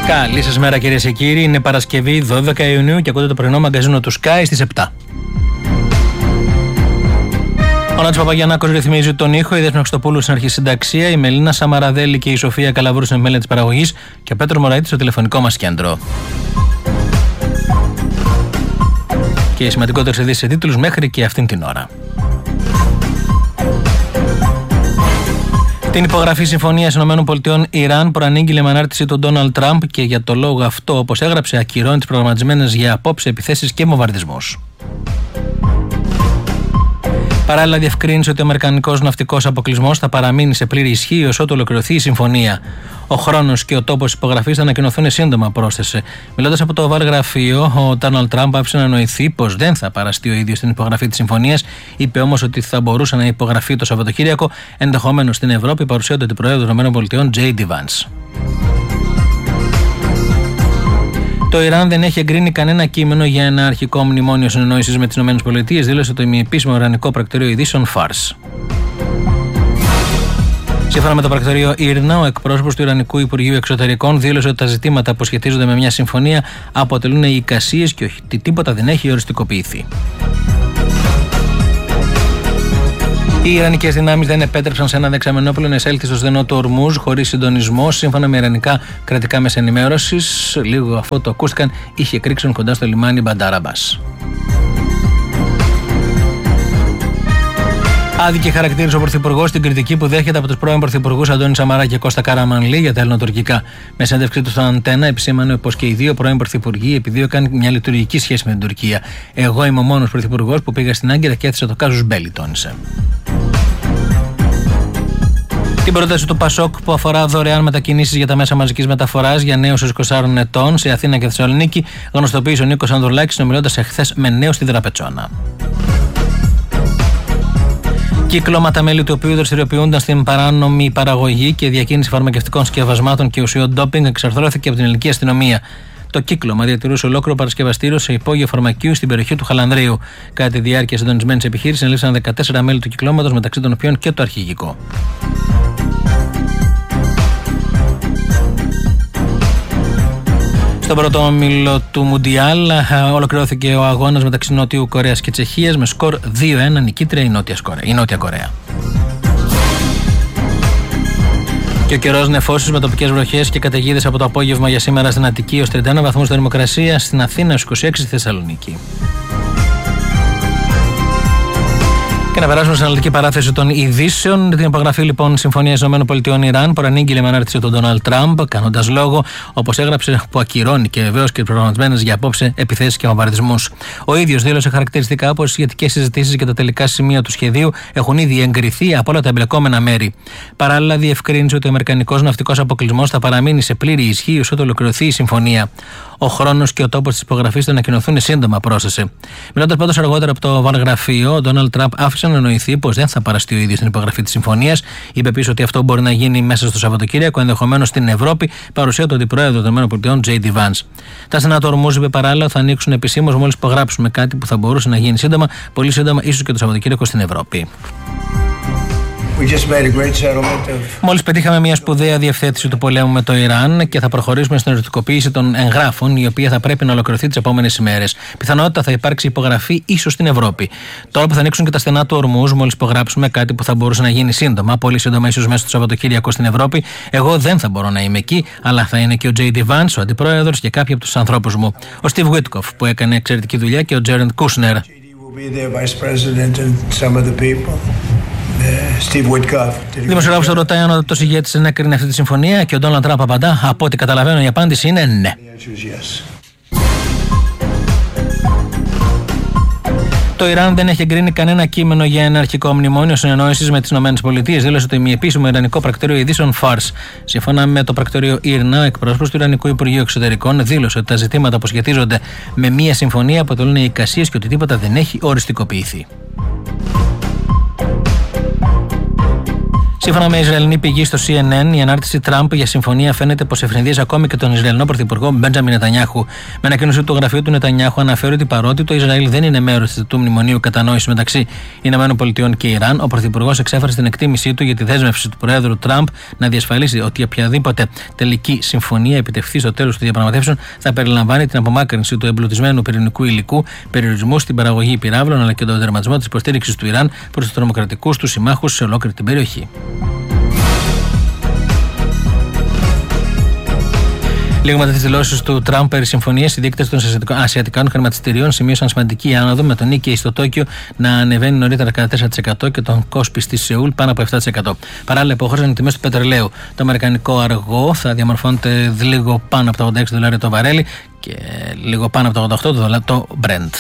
Καλή σας μέρα κυρίες και κύριοι, είναι Παρασκευή 12 Ιουνίου και ακούτε το πρωινό μαγκαζίνο του Sky στις 7. Ο Νάτος Παπαγιαννάκος ρυθμίζει τον ήχο, η Δέσποινα Χριστοπούλου στην αρχισυνταξία, η Μελίνα Σαμαραδέλη και η Σοφία Καλαβούρου στην επιμέλεια της παραγωγής και ο Πέτρος Μωραήτης στο τηλεφωνικό μας κέντρο. Και οι σημαντικότερες ειδήσεις σε τίτλους μέχρι και αυτήν την ώρα. Την υπογραφή συμφωνίας ΗΠΑ-Ιράν προανήγγειλε με ανάρτηση του Ντόναλντ Τραμπ και για το λόγο αυτό, όπως έγραψε, ακυρώνει τις προγραμματισμένες για απόψε επιθέσεις και βομβαρδισμούς. Παράλληλα, διευκρίνησε ότι ο αμερικανικός ναυτικός αποκλεισμός θα παραμείνει σε πλήρη ισχύ ως ότου ολοκληρωθεί η συμφωνία. Ο χρόνος και ο τόπος υπογραφής θα ανακοινωθούν σύντομα, πρόσθεσε. Μιλώντας από το Oval Γραφείο, ο Ντόναλντ Τραμπ άφησε να εννοηθεί πως δεν θα παραστεί ο ίδιος στην υπογραφή της συμφωνίας. Είπε όμως ότι θα μπορούσε να υπογραφεί το Σαββατοκύριακο, ενδεχομένως στην Ευρώπη, παρουσία του Αντιπροέδρου των ΗΠΑ, J.D. Vance. Το Ιράν δεν έχει εγκρίνει κανένα κείμενο για ένα αρχικό μνημόνιο συνεννόησης με τις ΗΠΑ, δήλωσε το ημιεπίσημο Ιρανικό πρακτορείο ειδήσεων Fars. Σύμφωνα με το πρακτορείο IRNA, ο εκπρόσωπος του Ιρανικού Υπουργείου Εξωτερικών δήλωσε ότι τα ζητήματα που σχετίζονται με μια συμφωνία αποτελούν εικασίες και ότι τίποτα δεν έχει οριστικοποιηθεί. Οι Ιρανικές δυνάμεις δεν επέτρεψαν σε ένα δεξαμενόπλαιο να εισέλθει στο στενό του Ορμούζ χωρίς συντονισμό, σύμφωνα με ιρανικά κρατικά μέσα ενημέρωσης. Λίγο αφού το ακούστηκαν, είχε εκρήξεων κοντά στο λιμάνι Μπαντάρ Αμπάς. Άδικη χαρακτήρισε ο Πρωθυπουργός την κριτική που δέχεται από τους πρώην Πρωθυπουργούς Αντώνη Σαμαρά και Κώστα Καραμανλή για τα ελληνοτουρκικά. Με συνέντευξή του στον Αντένα επισήμανε πως και οι δύο πρώην Πρωθυπουργοί επιδίωκαν μια λειτουργική σχέση με την Τουρκία. Εγώ είμαι ο μόνος Πρωθυπουργός που πήγα στην Άγκυρα και έθεσα το κάζους μπέλι, τόνισε. Την πρόταση του Πασόκ που αφορά δωρεάν μετακινήσεις για τα μέσα μαζικής μεταφοράς για νέους 24 ετών σε Αθήνα και Θεσσαλονίκη γνωστοποίησε ο Νίκος Ανδρουλάκης συνομιλώντας εχθές με νέους στη Δραπετσόνα. Κύκλωμα, μέλη του οποίου δραστηριοποιούνταν στην παράνομη παραγωγή και διακίνηση φαρμακευτικών σκευασμάτων και ουσιών ντόπινγκ, εξαρθρώθηκε από την ελληνική αστυνομία. Το κύκλωμα διατηρούσε ολόκληρο παρασκευαστήριο σε υπόγειο φαρμακείου στην περιοχή του Χαλανδρίου. Κατά τη διάρκεια συντονισμένης επιχείρησης, ενελήφθησαν 14 μέλη του κυκλώματος, μεταξύ των οποίων και το αρχηγικό. Στον πρώτο όμιλο του Μουντιάλ ολοκληρώθηκε ο αγώνας μεταξύ Νότιου Κορέας και Τσεχίας με σκορ 2-1, νικήτρια η Νότια Κορέα. Και ο καιρός νεφώσεις με τοπικές βροχές και καταιγίδες από το απόγευμα για σήμερα στην Αττική ως 31 βαθμούς θερμοκρασία, στην Αθήνα ως 26 στη Θεσσαλονίκη. Και να περάσουμε στην αναλυτική παράθεση των ειδήσεων. Την υπογραφή λοιπόν συμφωνίας ΗΠΑ-Ιράν προανήγγειλε με ανάρτηση του Ντόναλντ Τραμπ, κάνοντας λόγο, όπως έγραψε, που ακυρώνει και βεβαίως και προγραμματισμένες για απόψε επιθέσεις και βομβαρδισμούς. Ο ίδιος δήλωσε χαρακτηριστικά πως οι σχετικές συζητήσεις για τα τελικά σημεία του σχεδίου έχουν ήδη εγκριθεί από όλα τα εμπλεκόμενα μέρη. Παράλληλα, διευκρίνησε ότι ο αμερικανικός ναυτικός αποκλεισμός θα παραμείνει σε πλήρη ισχύ όσο ολοκληρωθεί η συμφωνία. Ο χρόνος και ο τόπος της υπογραφής θα ανακοινωθούν σύντομα, πρόσθεσε. Μιλώντας πάντως αργότερα από το Oval Γραφείο, ο Ντόναλντ Τραμπ άφησε να εννοηθεί πως δεν θα παραστεί ο ίδιος στην υπογραφή της συμφωνίας. Είπε επίσης ότι αυτό μπορεί να γίνει μέσα στο Σαββατοκύριακο, ενδεχομένως στην Ευρώπη, παρουσία του Αντιπροέδρου των ΗΠΑ, J.D. Vance. Τα στενά του Ορμούζ, είπε παράλληλα, θα ανοίξουν επισήμως μόλις υπογράψουμε, κάτι που θα μπορούσε να γίνει σύντομα, πολύ σύντομα, ίσως και το Σαββατοκύριακο στην Ευρώπη. Μόλις πετύχαμε μια σπουδαία διευθέτηση του πολέμου με το Ιράν και θα προχωρήσουμε στην ερωτικοποίηση των εγγράφων, η οποία θα πρέπει να ολοκληρωθεί τις επόμενες ημέρες. Πιθανότητα θα υπάρξει υπογραφή ίσως στην Ευρώπη. Τώρα που θα ανοίξουν και τα στενά του Ορμούζ, μόλις υπογράψουμε, κάτι που θα μπορούσε να γίνει σύντομα, πολύ σύντομα, ίσως μέσα στο Σαββατοκύριακο στην Ευρώπη, εγώ δεν θα μπορώ να είμαι εκεί, αλλά θα είναι και ο J.D. Vance, ο αντιπρόεδρος και κάποιοι από τους ανθρώπους μου. Ο Steve Witkoff που έκανε εξαιρετική δουλειά και ο Jared Kushner. Δημοσιογράφος ρωτάει αν ο δοτός ηγέτης ενέκρινε αυτή τη συμφωνία και ο Ντόναλντ Τραμπ απαντά: από ό,τι καταλαβαίνω η απάντηση είναι ναι. Το Ιράν δεν έχει εγκρίνει κανένα κείμενο για ένα αρχικό μνημόνιο συνεννόησης με τις ΗΠΑ, δήλωσε το ημιεπίσημο Ιρανικό πρακτορείο ειδήσεων Fars. Σύμφωνα με το πρακτορείο IRNA, ο εκπρόσωπος του Ιρανικού Υπουργείου Εξωτερικών δήλωσε ότι τα ζητήματα που σχετίζονται με μία συμφωνία αποτελούν εικασίες και ότι τίποτα δεν έχει οριστικοποιηθεί. Σύμφωνα με Ισραηλινή πηγή στο CNN, η ανάρτηση Τραμπ για συμφωνία φαίνεται πως ευνηδίασε ακόμη και τον Ισραηλινό πρωθυπουργό Μπέντζαμιν Νετανιάχου. Με ανακοίνωση του γραφείου του Νετανιάχου αναφέρει ότι παρότι το Ισραήλ δεν είναι μέρος του μνημονίου κατανόησης μεταξύ ΗΠΑ και Ιράν, ο πρωθυπουργός εξέφρασε την εκτίμησή του για τη δέσμευση του Προέδρου Τραμπ να διασφαλίσει ότι οποιαδήποτε τελική συμφωνία επιτευχθεί στο τέλος των διαπραγματεύσεων θα περιλαμβάνει την απομάκρυνση του εμπλουτισμένου πυρηνικού υλικού, περιορισμού στην παραγωγή πυράβλων αλλά και τον τερματισμό της υποστήριξης του Ιράν προς τους τρομοκρατικούς του συμμάχους σε ολόκληρη την περιοχή. Λίγο μετά τις δηλώσεις του Τραμπ περί συμφωνίας, οι δείκτες των ασιατικών χρηματιστηρίων σημείωσαν σημαντική άνοδο, με τον Νίκεϊ στο Τόκιο να ανεβαίνει νωρίτερα κατά 4% και τον Κόσπι στη Σεούλ πάνω από 7%. Παράλληλα, υποχώρησαν οι τιμές του πετρελαίου. Το αμερικανικό αργό θα διαμορφώνεται λίγο πάνω από τα $86 το βαρέλι και λίγο πάνω από τα $88 το Brent.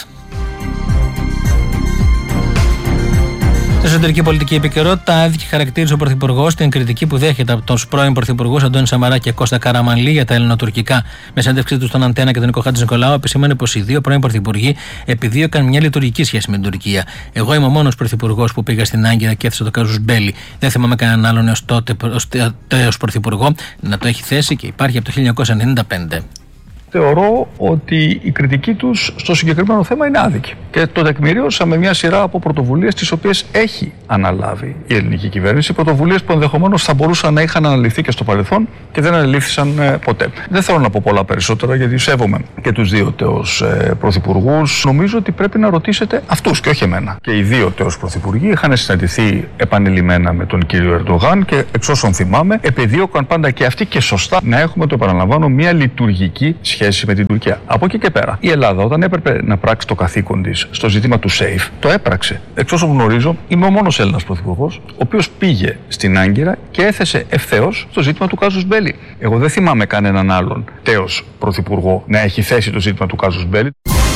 Στην εσωτερική πολιτική επικαιρότητα, άδικη χαρακτήρισε ο Πρωθυπουργός την κριτική που δέχεται από τους πρώην Πρωθυπουργούς Αντώνη Σαμαρά και Κώστα Καραμανλή για τα ελληνοτουρκικά. Με συνέντευξή του στον Αντένα και τον Νίκο Χατζηνικολάου, επισήμανε πως οι δύο πρώην Πρωθυπουργοί επιδίωκαν μια λειτουργική σχέση με την Τουρκία. Εγώ είμαι ο μόνος Πρωθυπουργός που πήγα στην Άγκυρα και έθεσα το κάζους μπέλι. Δεν θυμάμαι κανέναν άλλον έως Πρωθυπουργό να το έχει θέσει και υπάρχει από το 1995. Θεωρώ ότι η κριτική τους στο συγκεκριμένο θέμα είναι άδικη. Και το τεκμηρίωσα με μια σειρά από πρωτοβουλίες τις οποίες έχει αναλάβει η ελληνική κυβέρνηση. Πρωτοβουλίες που ενδεχομένως θα μπορούσαν να είχαν αναλυθεί και στο παρελθόν και δεν αναλύθησαν ποτέ. Δεν θέλω να πω πολλά περισσότερα γιατί σέβομαι και τους δύο τέως πρωθυπουργούς. Νομίζω ότι πρέπει να ρωτήσετε αυτούς και όχι εμένα. Και οι δύο τέως πρωθυπουργοί είχαν συναντηθεί επανειλημμένα με τον κύριο Ερντογάν και εξ όσων θυμάμαι επεδίωκαν πάντα και αυτοί και σωστά να έχουμε, το επαναλαμβάνω, μια λειτουργική σχέση με την Τουρκία. Από εκεί και πέρα, η Ελλάδα, όταν έπρεπε να πράξει το καθήκον της στο ζήτημα του SAFE, το έπραξε. Εξ όσων γνωρίζω, είμαι ο μόνος Έλληνας πρωθυπουργός, ο οποίος πήγε στην Άγκυρα και έθεσε ευθέως το ζήτημα του κάζους μπέλι. Εγώ δεν θυμάμαι κανέναν άλλον τέος πρωθυπουργό να έχει θέσει το ζήτημα του κάζους μπέλι.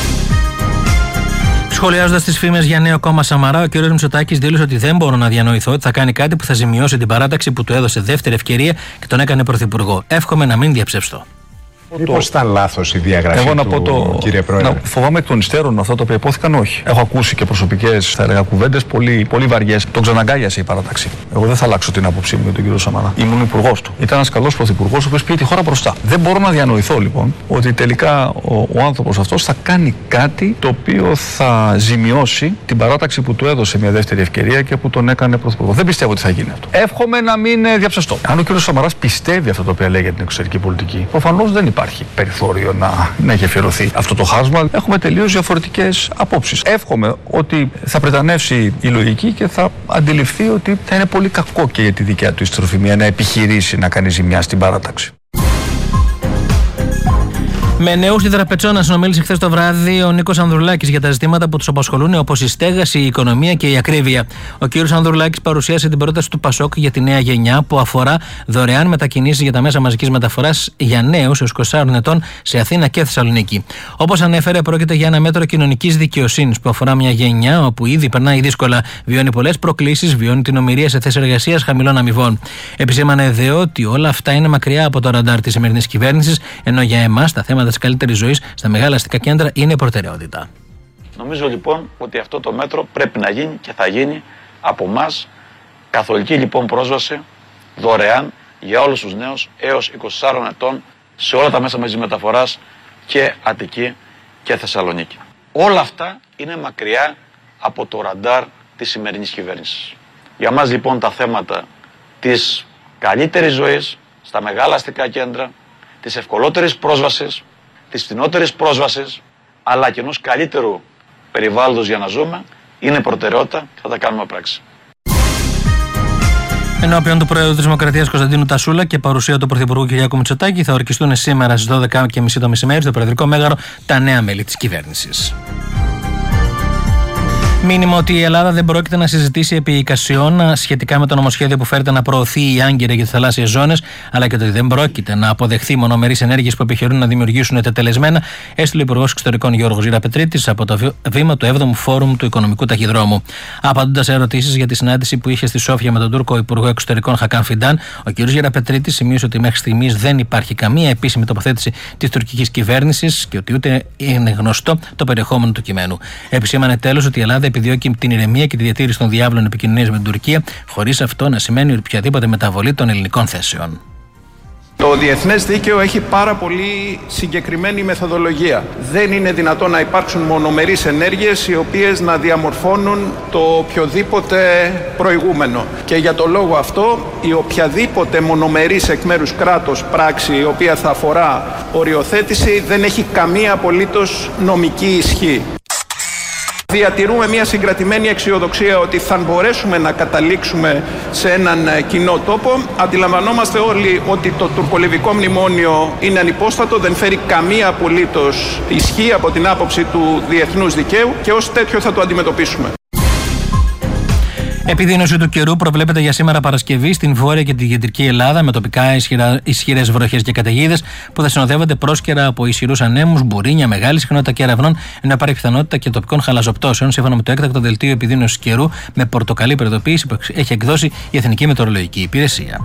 Σχολιάζοντας τις φήμες για νέο κόμμα Σαμαρά, ο κ. Μητσοτάκης δήλωσε ότι δεν μπορώ να διανοηθώ ότι θα κάνει κάτι που θα ζημιώσει την παράταξη που του έδωσε δεύτερη ευκαιρία και τον έκανε πρωθυπουργό. Εύχομαι να μην διαψευστώ. Μήπως ήταν λάθος η διαγραφή κύριε Πρόεδρε? Φοβάμαι εκ των υστέρων αυτά τα οποία υπόθηκαν, όχι. Έχω ακούσει και προσωπικές, θα έλεγα, κουβέντες πολύ βαριές. Τον ξαναγκάλιασε η παράταξη. Εγώ δεν θα αλλάξω την άποψή μου για τον κύριο Σαμαρά. Ήμουν υπουργός του. Ήταν ένας καλός πρωθυπουργός, ο οποίος πήγε τη χώρα μπροστά. Δεν μπορώ να διανοηθώ λοιπόν ότι τελικά ο άνθρωπος αυτός θα κάνει κάτι το οποίο θα ζημιώσει την παράταξη που του έδωσε μια δεύτερη ευκαιρία και που τον έκανε πρωθυπουργό. Δεν πιστεύω ότι θα γίνει αυτό. Εύχομαι να μην διαψευστώ. Αν ο κύριος Σαμαράς πιστεύει αυτό το οποίο λέει για την εξωτερική πολιτική, προφανώς δεν υπάρχει περιθώριο να έχει αφιερωθεί αυτό το χάσμα. Έχουμε τελείως διαφορετικές απόψεις. Εύχομαι ότι θα πρετανεύσει η λογική και θα αντιληφθεί ότι θα είναι πολύ κακό και για τη δικιά του ιστροφημία να επιχειρήσει να κάνει ζημιά στην παράταξη. Με νέους στη Δραπετσόνα συνομίλησε χθες το βράδυ ο Νίκος Ανδρουλάκης για τα ζητήματα που τους απασχολούν, όπως η στέγαση, η οικονομία και η ακρίβεια. Ο κύριος Ανδρουλάκης παρουσίασε την πρόταση του ΠΑΣΟΚ για τη νέα γενιά που αφορά δωρεάν μετακινήσεις για τα μέσα μαζικής μεταφοράς για νέους έως 24 ετών σε Αθήνα και Θεσσαλονίκη. Όπως ανέφερε, πρόκειται για ένα μέτρο κοινωνικής δικαιοσύνης που αφορά μια γενιά όπου ήδη περνάει δύσκολα, βιώνει πολλές προκλήσεις, βιώνει την ομηρία σε θέσεις εργασίας χαμηλών αμοιβών. Επισήμανε δε ότι όλα αυτά είναι μακριά από το ραντάρ της σημερινής κυβέρνησης, ενώ για εμάς τα θέματα της καλύτερης ζωής στα μεγάλα αστικά κέντρα είναι προτεραιότητα. Νομίζω λοιπόν ότι αυτό το μέτρο πρέπει να γίνει και θα γίνει από εμάς. Καθολική λοιπόν πρόσβαση δωρεάν για όλους τους νέους έως 24 ετών σε όλα τα μέσα μαζικής μεταφοράς και Αττική και Θεσσαλονίκη. Όλα αυτά είναι μακριά από το ραντάρ της σημερινής κυβέρνησης. Για μας λοιπόν τα θέματα της καλύτερης ζωής στα μεγάλα αστικά κέντρα, της ευκολότερης πρόσβασης, της φθηνότερης πρόσβασης, αλλά και ενός καλύτερου περιβάλλοντος για να ζούμε, είναι προτεραιότητα και θα τα κάνουμε πράξη. Ενώπιον του Πρόεδρου της Δημοκρατίας Κωνσταντίνου Τασούλα και παρουσία του Πρωθυπουργού Κυριάκου Μητσοτάκη θα ορκιστούν σήμερα στις 12.30 το μεσημέρι στο Προεδρικό Μέγαρο τα νέα μέλη της κυβέρνησης. Μήνυμα ότι η Ελλάδα δεν πρόκειται να συζητήσει επί εικασιών σχετικά με το νομοσχέδιο που φέρεται να προωθεί η Άγκυρα για τις θαλάσσιες ζώνες, αλλά και ότι δεν πρόκειται να αποδεχθεί μονομερείς ενέργειες που επιχειρούν να δημιουργήσουν τετελεσμένα, έστειλε ο Υπουργός Εξωτερικών Γιώργος Γεραπετρίτης από το βήμα του 7ου Φόρουμ του Οικονομικού Ταχυδρόμου. Απαντώντας σε ερωτήσεις για τη συνάντηση που είχε στη Σόφια με τον Τούρκο Υπουργό Εξωτερικών Χακάν Φιντάν, ο κ. Γεραπετρίτης σημείωσε ότι μέχρι στιγμής δεν υπάρχει καμία επίσημη τοποθέτηση της τουρκικής κυβέρνησης και ότι ούτε είναι γνωστό το περιεχόμενο του κειμένου. Επισήμανε τέλος ότι η Ελλάδα επιδιώκει την ηρεμία και τη διατήρηση των διάβλων επικοινωνίας με την Τουρκία, χωρίς αυτό να σημαίνει οποιαδήποτε μεταβολή των ελληνικών θέσεων. Το διεθνές δίκαιο έχει πάρα πολύ συγκεκριμένη μεθοδολογία. Δεν είναι δυνατόν να υπάρξουν μονομερείς ενέργειες οι οποίες να διαμορφώνουν το οποιοδήποτε προηγούμενο. Και για το λόγο αυτό, η οποιαδήποτε μονομερής εκ μέρους κράτος πράξη η οποία θα αφορά οριοθέτηση δεν έχει καμία απολύτως νομική ισχύ. Διατηρούμε μια συγκρατημένη αισιοδοξία ότι θα μπορέσουμε να καταλήξουμε σε έναν κοινό τόπο. Αντιλαμβανόμαστε όλοι ότι το τουρκολιβικό μνημόνιο είναι ανυπόστατο, δεν φέρει καμία απολύτως ισχύ από την άποψη του διεθνούς δικαίου και ως τέτοιο θα το αντιμετωπίσουμε. Επιδείνωση του καιρού προβλέπεται για σήμερα Παρασκευή στην βόρεια και την κεντρική Ελλάδα με τοπικά ισχυρές βροχές και καταιγίδες που θα συνοδεύονται πρόσκαιρα από ισχυρούς ανέμους, μπουρίνια, μεγάλη συχνότητα κεραυνών, ενώ υπάρχει πιθανότητα και τοπικών χαλαζοπτώσεων σύμφωνα με το έκτακτο δελτίο επιδείνωσης καιρού με πορτοκαλί προειδοποίηση που έχει εκδώσει η Εθνική Μετεωρολογική Υπηρεσία.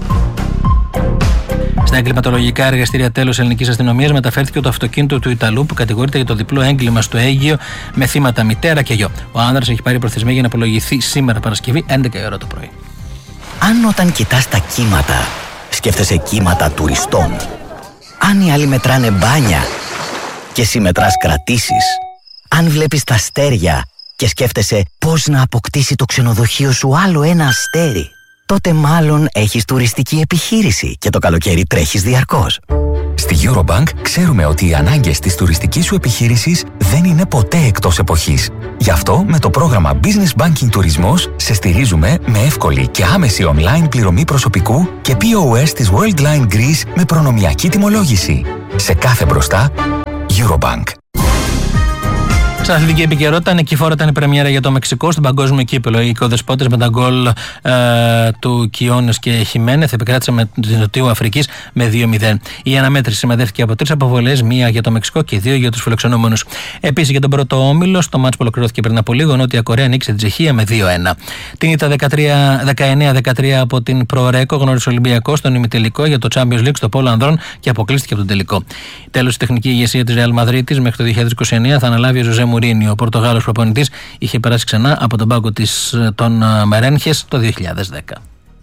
Στα εγκληματολογικά εργαστήρια τέλος ελληνικής αστυνομίας μεταφέρθηκε το αυτοκίνητο του Ιταλού που κατηγορείται για το διπλό έγκλημα στο Αίγυο με θύματα μητέρα και γιο. Ο άνδρας έχει πάρει προθεσμία για να απολογηθεί σήμερα Παρασκευή 11 η ώρα το πρωί. Αν όταν κοιτάς τα κύματα σκέφτεσαι κύματα τουριστών, αν οι άλλοι μετράνε μπάνια και εσύ μετράς κρατήσεις, αν βλέπεις τα αστέρια και σκέφτεσαι πώς να αποκτήσει το ξενοδοχείο σου άλλο ένα αστέρι, τότε μάλλον έχεις τουριστική επιχείρηση και το καλοκαίρι τρέχεις διαρκώς. Στη Eurobank ξέρουμε ότι οι ανάγκες της τουριστικής σου επιχείρησης δεν είναι ποτέ εκτός εποχής. Γι' αυτό με το πρόγραμμα Business Banking Τουρισμός σε στηρίζουμε με εύκολη και άμεση online πληρωμή προσωπικού και POS της Worldline Greece με προνομιακή τιμολόγηση. Σε κάθε μπροστά, Eurobank. Στην αθλητική επικαιρότητα, νικηφόρα ήταν η πρεμιέρα για το Μεξικό στον παγκόσμιο κύπελλο. Οι οικοδεσπότες με τα γκολ του Κιόνες και Χιμένεθ επικράτησαν με την Νοτιού Αφρικής με 2-0. Η αναμέτρηση συμμετέχθηκε από 3 αποβολές, 1 για το Μεξικό και 2 για τους φιλοξενούμενους. Επίσης για τον πρώτο όμιλο, στο μάτς που ολοκληρώθηκε πριν από λίγο, Νότια Κορέα νίκησε την Τσεχία με 2-1. Την ήττα 19-13 από την Προορέκο γνώρισε ο Ολυμπιακός στον ημιτελικό για το Champions League στο Πόλο Ανδρών και αποκλείστηκε από τον τελικό. Τέλος, η τεχνική ηγεσία της Real Madrid μέχρι το 2029 θα αναλάβει ο Ζωζέ Μουρίνιο. Ο Πορτογάλος προπονητής είχε περάσει ξανά από τον πάγκο των Μερένχες το 2010.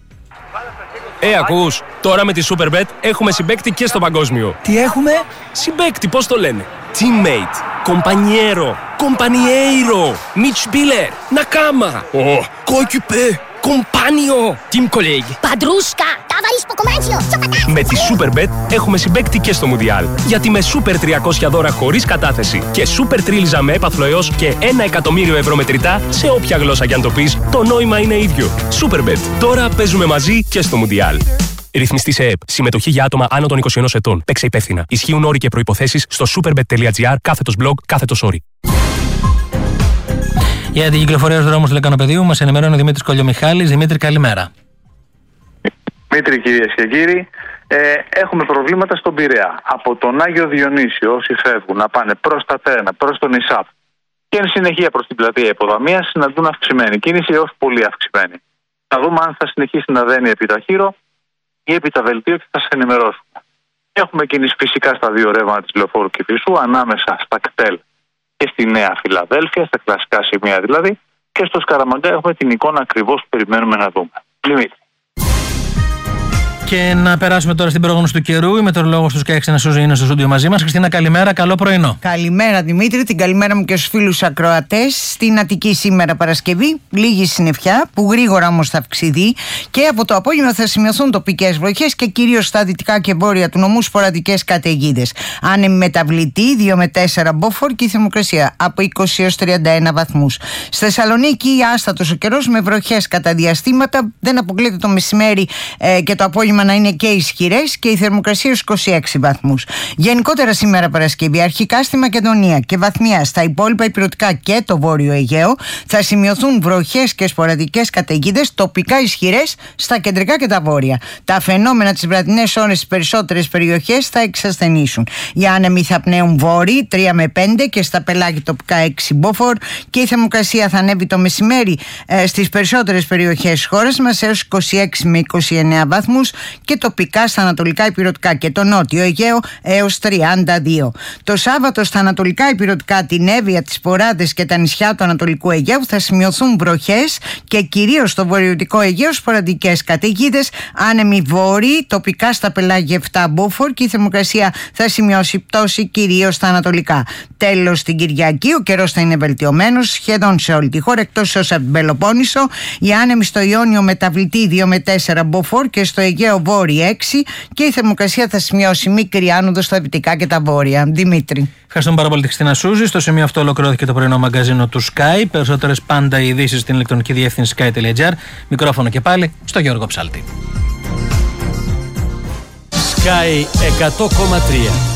Ακούς, τώρα με τη Superbet έχουμε συμπαίκτη και στο παγκόσμιο. Τι έχουμε? Συμπαίκτη, πώς το λένε? Teammate, compañero, compañeiro, Mitspieler, Nakama, coéquipier, compagno, team colleague, Padrúshka, ταβαρίς ποκομάτσιο, με τη Superbet έχουμε συμπαίκτη και στο Μουντιάλ. Γιατί με Super 300 δώρα χωρίς κατάθεση και Super Τρίλιζα με έπαθλο έως και 1 εκατομμύριο ευρώ μετρητά σε όποια γλώσσα κι αν το πεις, το νόημα είναι ίδιο. Superbet. Τώρα παίζουμε μαζί και στο Μουντιάλ. Ρυθμιστή σε ΕΠ. Συμμετοχή για άτομα άνω των 21 ετών. Παίξε υπεύθυνα. Ισχύουν όροι και προϋποθέσεις στο superbet.gr/blog/όροι. Για την κυκλοφορία στους δρόμους του Λεκανοπεδίου μας ενημερώνει ο Δημήτρης Κολιομιχάλης. Δημήτρη, καλημέρα. Δημήτρη, κυρίες και κύριοι, έχουμε προβλήματα στον Πειραιά. Από τον Άγιο Διονύσιο, όσοι φεύγουν να πάνε προς τα Τέρνα, προς τον Ισάπ και εν συνεχεία προς την πλατεία Υποδαμίας, συναντούν αυξημένη κίνηση έως πολύ αυξημένη. Θα δούμε αν θα συνεχίσει να δένει επί τα Χείρο ή επί τα Βελτίο και θα σας ενημερώσουμε. Έχουμε κίνηση φυσικά στα 2 ρεύματα της Λεωφόρου Κηφισού, ανάμεσα στα κτέλ και στη Νέα Φιλαδέλφια, στα κλασικά σημεία δηλαδή, και στο Σκαραμαγκά έχουμε την εικόνα ακριβώς που περιμένουμε να δούμε. Δημήτρη. Και να περάσουμε τώρα στην πρόγνωση του καιρού. Η μετεωρολόγος του Sky Xena είναι στο στούντιο μαζί μας. Χριστίνα, καλημέρα, καλό πρωινό. Καλημέρα Δημήτρη, την καλημέρα μου και στους φίλους ακροατές. Στην Αττική σήμερα Παρασκευή, λίγη συννεφιά που γρήγορα όμως θα αυξηθεί και από το απόγευμα θα σημειωθούν τοπικές βροχές και κυρίως στα δυτικά και βόρεια του νομού σποραδικές καταιγίδες. Άνεμη μεταβλητή 2 με 4 μποφόρ και η θερμοκρασία από 20 έως 31 βαθμούς. Στη Θεσσαλονίκη άστατος ο καιρός με βροχές κατά διαστήματα. Δεν αποκλείεται το μεσημέρι και το απόγευμα να είναι και ισχυρές και η θερμοκρασία στους 26 βαθμούς. Γενικότερα σήμερα Παρασκευή, αρχικά στη Μακεδονία και βαθμιά στα υπόλοιπα ηπειρωτικά και το Βόρειο Αιγαίο, θα σημειωθούν βροχές και σποραδικές καταιγίδες, τοπικά ισχυρές στα κεντρικά και τα βόρεια. Τα φαινόμενα τις βραδινές ώρες στις περισσότερες περιοχές θα εξασθενήσουν. Οι άνεμοι θα πνέουν βόρειοι 3 με 5 και στα πελάγη τοπικά 6 μποφόρ και η θερμοκρασία θα ανέβει το μεσημέρι στις περισσότερες περιοχές της χώρας μας έως 26 με 29 βαθμούς και τοπικά στα ανατολικά ηπειρωτικά και το νότιο Αιγαίο έως 32. Το Σάββατο στα ανατολικά ηπειρωτικά, την Εύβοια, τις Ποράδες και τα νησιά του Ανατολικού Αιγαίου θα σημειωθούν βροχές και κυρίως στο βορειοδυτικό Αιγαίο σποραδικές καταιγίδες, άνεμοι βόρειοι, τοπικά στα πελάγια 7 μποφόρ και η θερμοκρασία θα σημειώσει πτώση κυρίως στα ανατολικά. Τέλος, την Κυριακή ο καιρός θα είναι βελτιωμένος σχεδόν σε όλη τη χώρα εκτός όσο από την Πελοπόννησο. Οι άνεμοι στο Ιόνιο μεταβλητή 2 με 4 μποφόρ και στο Αιγαίο βόρειο 6 και η θερμοκρασία θα σημειώσει μικρή άνοδο στα δυτικά και τα βόρεια. Δημήτρη. Ευχαριστούμε πάρα πολύ τη Χριστίνα Σούζη. Στο σημείο αυτό ολοκληρώθηκε το πρωινό μαγκαζίνο του Sky. Περισσότερες πάντα ειδήσεις στην ηλεκτρονική διεύθυνση sky.gr. Μικρόφωνο και πάλι στο Γιώργο Ψάλτη. Sky 100,3